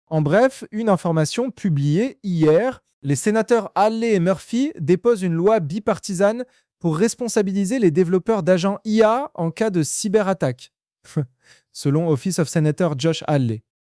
En bref, une information publiée hier, les sénateurs Halley et Murphy déposent une loi bipartisane pour responsabiliser les développeurs d'agents IA en cas de cyberattaque, selon Office of Senator Josh Halley.